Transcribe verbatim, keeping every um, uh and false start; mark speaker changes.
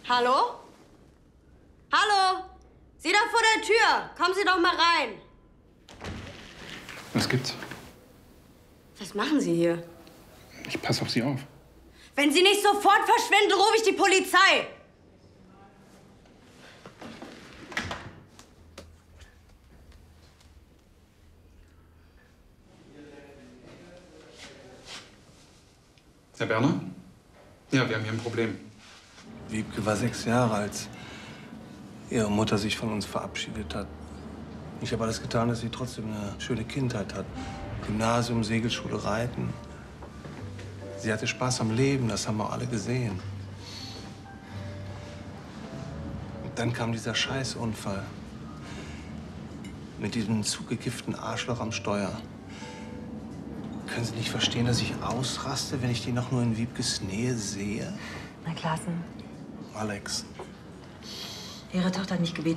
Speaker 1: Hallo? Hallo? Sie da vor der Tür. Kommen Sie doch mal rein.
Speaker 2: Was gibt's?
Speaker 1: Was machen Sie hier?
Speaker 2: Ich passe auf Sie auf.
Speaker 1: Wenn Sie nicht sofort verschwinden, rufe ich die Polizei.
Speaker 2: Herr Berner? Ja, wir haben hier ein Problem.
Speaker 3: Wiebke war sechs Jahre, als ihre Mutter sich von uns verabschiedet hat. Ich habe alles getan, dass sie trotzdem eine schöne Kindheit hat. Gymnasium, Segelschule, Reiten. Sie hatte Spaß am Leben, das haben wir alle gesehen. Und dann kam dieser Scheißunfall. Mit diesem zugekifften Arschloch am Steuer. Können Sie nicht verstehen, dass ich ausraste, wenn ich die noch nur in Wiebkes Nähe sehe?
Speaker 4: Na, Klassen,
Speaker 3: Alex.
Speaker 4: Ihre Tochter hat mich gebeten,